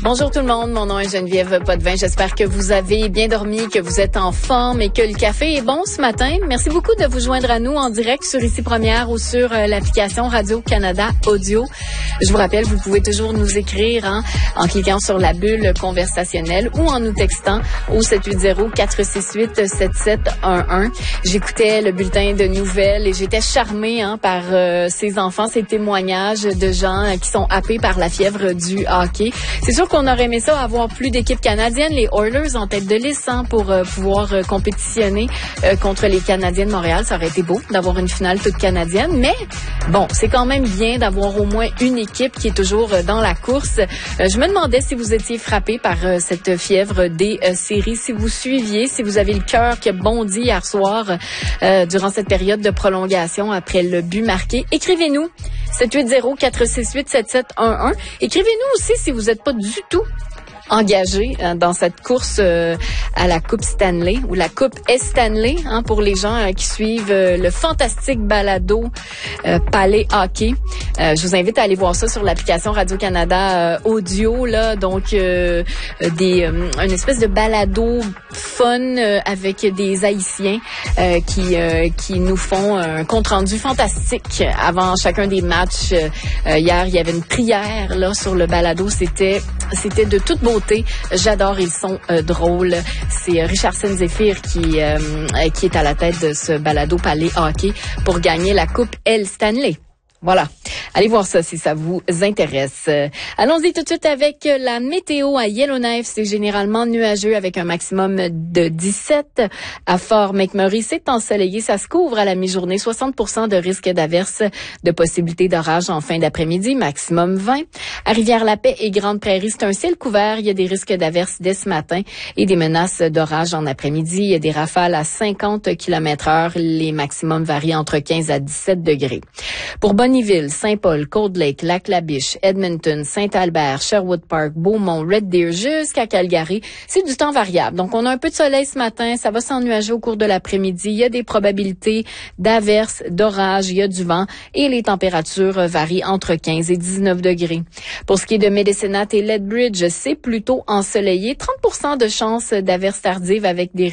Bonjour tout le monde, mon nom est Geneviève Potvin. J'espère que vous avez bien dormi, que vous êtes en forme et que le café est bon ce matin. Merci beaucoup de vous joindre à nous en direct sur Ici Première ou sur l'application Radio-Canada Audio. Je vous rappelle, vous pouvez toujours nous écrire en cliquant sur la bulle conversationnelle ou en nous textant au 780-468-7711. J'écoutais le bulletin de nouvelles et j'étais charmée par ces enfants, ces témoignages de gens qui sont happés par la fièvre du hockey. C'est sûr qu'on aurait aimé ça avoir plus d'équipes canadiennes, les Oilers en tête de liste pour pouvoir compétitionner contre les Canadiens de Montréal. Ça aurait été beau d'avoir une finale toute canadienne, mais bon, c'est quand même bien d'avoir au moins une équipe qui est toujours dans la course. Je me demandais si vous étiez frappé par cette fièvre des séries, si vous suiviez, si vous avez le cœur qui a bondi hier soir durant cette période de prolongation après le but marqué. Écrivez-nous 780-468-7711. Écrivez-nous aussi si vous n'êtes pas du tout engagé dans cette course à la Coupe Stanley ou la Coupe Stanley pour les gens qui suivent le fantastique balado Palais Hockey. Je vous invite à aller voir ça sur l'application Radio-Canada Audio, donc une espèce de balado fun avec des Haïtiens qui nous font un compte-rendu fantastique avant chacun des matchs. Hier, il y avait une prière sur le balado, c'était de toute beauté. J'adore, ils sont drôles. C'est Richardson Zephyr qui est à la tête de ce balado Palais Hockey pour gagner la Coupe Stanley. Voilà. Allez voir ça si ça vous intéresse. Allons-y tout de suite avec la météo à Yellowknife. C'est généralement nuageux avec un maximum de 17. À Fort McMurray, c'est ensoleillé. Ça se couvre à la mi-journée. 60% de risque d'averse, de possibilité d'orage en fin d'après-midi, maximum 20. À Rivière-la-Paix et Grande-Prairie, c'est un ciel couvert. Il y a des risques d'averse dès ce matin et des menaces d'orage en après-midi. Il y a des rafales à 50 km/h. Les maximums varient entre 15 à 17 degrés. Pour Bonnyville, Saint-Paul, Cold Lake, Lac-La-Biche, Edmonton, Saint-Albert, Sherwood Park, Beaumont, Red Deer jusqu'à Calgary, c'est du temps variable. Donc, on a un peu de soleil ce matin, ça va s'ennuager au cours de l'après-midi. Il y a des probabilités d'averses, d'orages, il y a du vent et les températures varient entre 15 et 19 degrés. Pour ce qui est de Medicine Hat et Lethbridge, c'est plutôt ensoleillé. 30% de chances d'averses tardives avec des